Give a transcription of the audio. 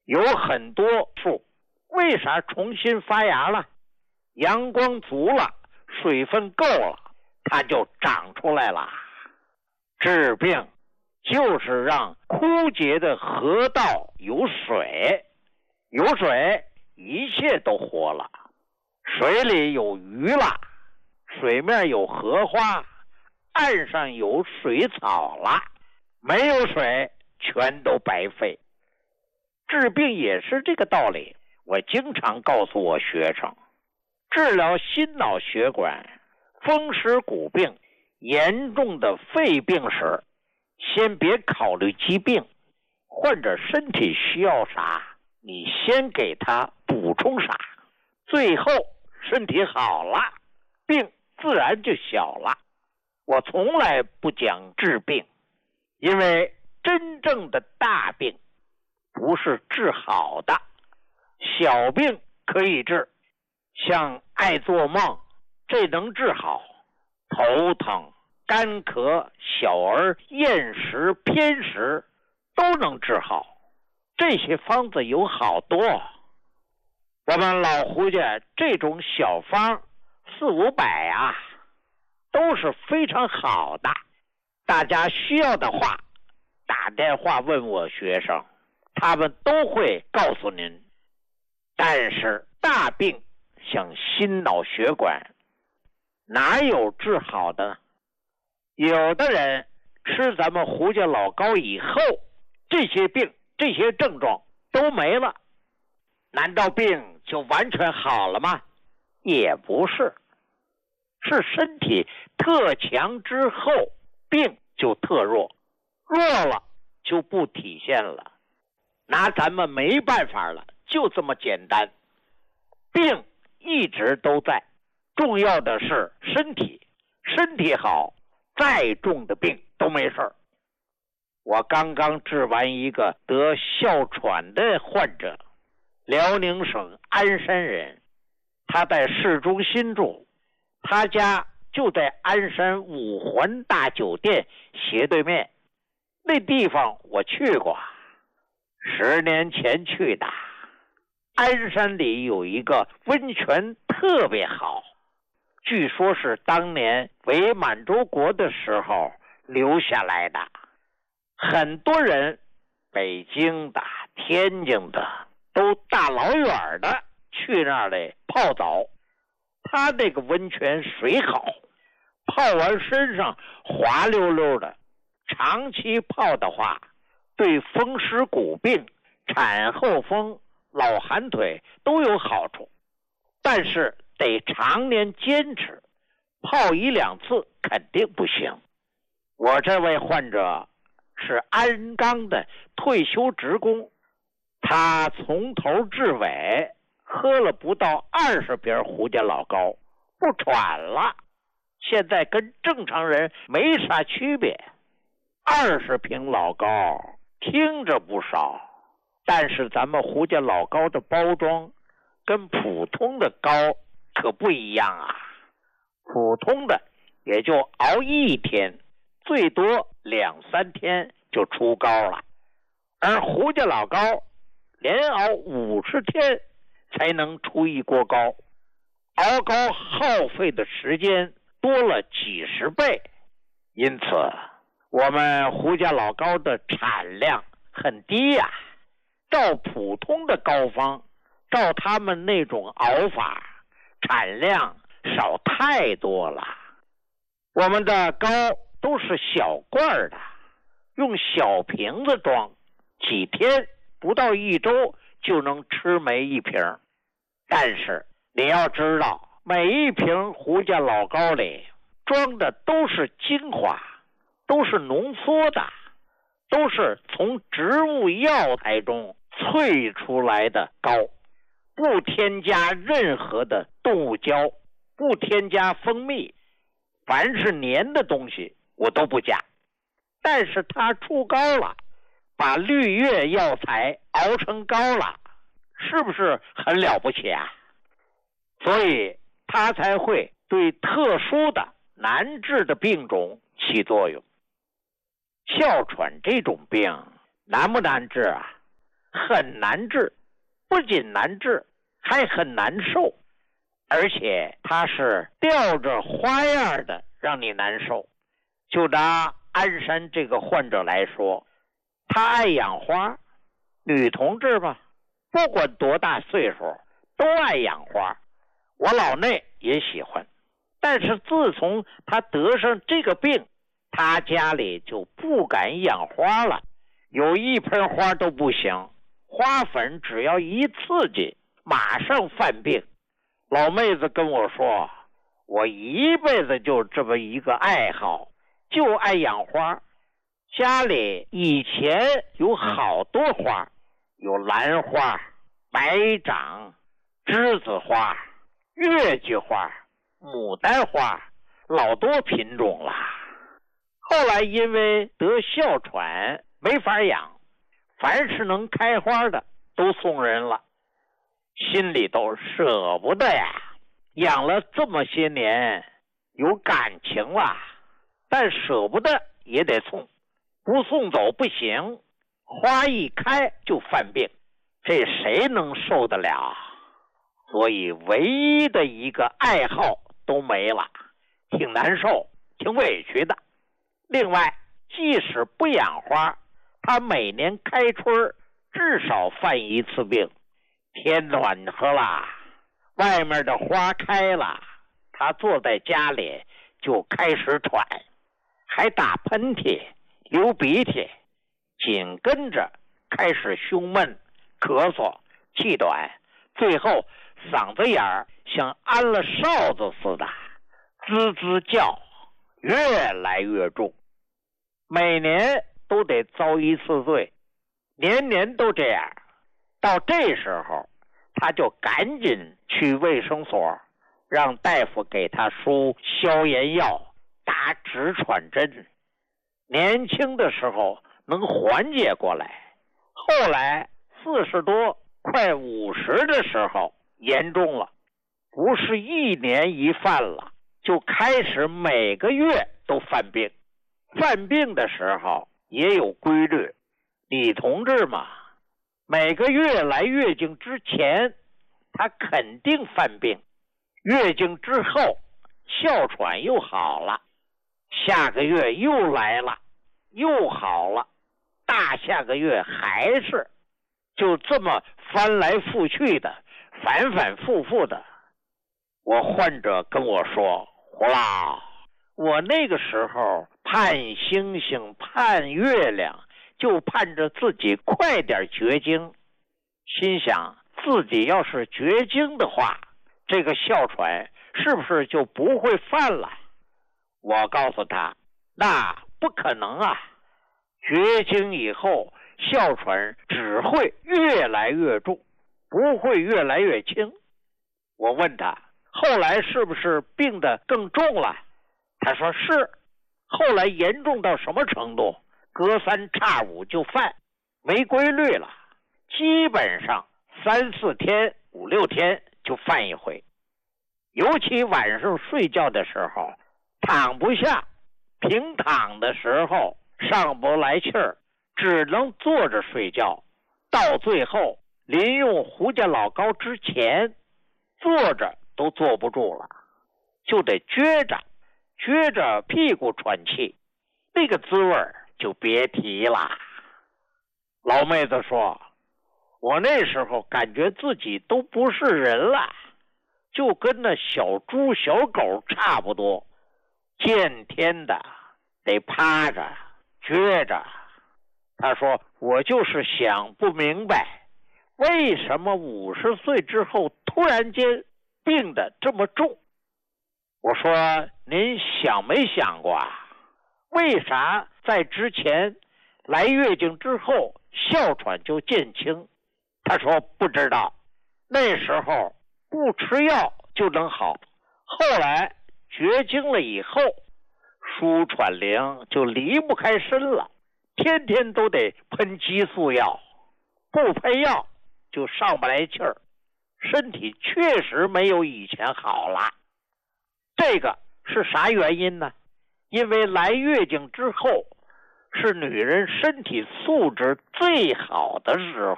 有很多树为啥重新发芽了？阳光足了，水分够了，它就长出来了。治病就是让枯竭的河道有水，有水一切都活了。水里有鱼了，水面有荷花，岸上有水草了，没有水全都白费。治病也是这个道理。我经常告诉我学生，治疗心脑血管、风湿骨病、严重的肺病时，先别考虑疾病，患者身体需要啥，你先给他补充啥，最后身体好了，病自然就小了。我从来不讲治病，因为真正的大病不是治好的，小病可以治，像爱做梦，这能治好；头疼、干咳、小儿厌食、偏食都能治好。这些方子有好多，我们老胡家这种小方400-500啊，都是非常好的。大家需要的话，打电话问我学生，他们都会告诉您。但是大病像心脑血管，哪有治好的呢？有的人吃咱们胡家老膏以后，这些病、这些症状都没了，难道病就完全好了吗？也不是，是身体特强之后，病就特弱，弱了就不体现了，拿咱们没办法了，就这么简单。病一直都在，重要的是身体好，再重的病都没事。我刚刚治完一个得哮喘的患者，辽宁省鞍山人，他在市中心住，他家就在鞍山五环大酒店斜对面。那地方我去过，10年前去的。鞍山里有一个温泉特别好，据说是当年伪满洲国的时候留下来的。很多人北京的、天津的都大老远的去那里泡澡。他那个温泉水好，泡完身上滑溜溜的，长期泡的话，对风湿骨病、产后风、老寒腿都有好处。但是得常年坚持，泡1-2次肯定不行。我这位患者是鞍钢的退休职工，他从头至尾喝了不到20瓶胡家老膏，不喘了，现在跟正常人没啥区别。20瓶老膏听着不少，但是咱们胡家老膏的包装跟普通的膏可不一样啊。普通的也就熬1天，最多2-3天就出膏了，而胡家老膏连熬50天才能出一锅膏，熬膏耗费的时间多了几10倍。因此我们胡家老膏的产量很低呀，照普通的膏方，照他们那种熬法，产量少太多了。我们的膏都是小罐的，用小瓶子装，几天不到1周就能吃没1瓶。但是你要知道，每1瓶胡家老膏里装的都是精华，都是浓缩的，都是从植物药材中萃出来的膏，不添加任何的动物胶，不添加蜂蜜，凡是粘的东西我都不加。但是它出膏了，把绿叶药材熬成膏了，是不是很了不起啊？所以它才会对特殊的难治的病种起作用。哮喘这种病难不难治啊？ 很难治，不仅难治，还很难受，而且它是吊着花样的让你难受。就拿鞍山这个患者来说，他爱养花，女同志嘛，不管多大岁数都爱养花，我老内也喜欢。但是自从他得上这个病，他家里就不敢养花了，有一盆花都不行，花粉只要一刺激马上犯病。老妹子跟我说，我一辈子就这么一个爱好，就爱养花。家里以前有好多花，有兰花、白掌、栀子花、月季花、牡丹花，老多品种了。后来因为得哮喘没法养，凡是能开花的都送人了，心里都舍不得呀。养了这么些年，有感情了，但舍不得也得送，不送走不行，花一开就犯病，这谁能受得了？所以唯一的一个爱好都没了，挺难受，挺委屈的。另外，即使不养花，他每年开春至少犯一次病。天暖和了，外面的花开了，他坐在家里就开始喘，还打喷嚏、流鼻涕，紧跟着开始胸闷、咳嗽、气短，最后嗓子眼儿像安了哨子似的，吱吱叫，越来越重。每年都得遭一次罪，年年都这样。到这时候，他就赶紧去卫生所，让大夫给他输消炎药，打止喘针。年轻的时候能缓解过来，后来40多快50的时候严重了，不是一年一犯了，就开始每个月都犯病。犯病的时候也有规律，女同志嘛，每个月来月经之前她肯定犯病，月经之后哮喘又好了，下个月又来了又好了，大下个月还是，就这么翻来覆去的，反反复复的。我患者跟我说，胡老，我那个时候盼星星盼月亮，就盼着自己快点绝经，心想自己要是绝经的话，这个哮喘是不是就不会犯了？我告诉他，那不可能啊，绝经以后哮喘只会越来越重，不会越来越轻。我问他，后来是不是病得更重了？他说是。后来严重到什么程度？隔3差5就犯，没规律了，基本上3、4天、5、6天就犯一回。尤其晚上睡觉的时候，躺不下，平躺的时候上不来气儿，只能坐着睡觉。到最后临用胡家老膏之前，坐着都坐不住了，就得撅着屁股喘气，那个滋味就别提了。老妹子说，我那时候感觉自己都不是人了，就跟那小猪小狗差不多，见天的得趴着撅着。他说，我就是想不明白，为什么50岁之后突然间病得这么重。我说，您想没想过啊，为啥在之前来月经之后哮喘就减轻？他说不知道，那时候不吃药就能好，后来绝经了以后，舒喘灵就离不开身了，天天都得喷激素药，不喷药就上不来气儿，身体确实没有以前好了。这个是啥原因呢？因为来月经之后是女人身体素质最好的时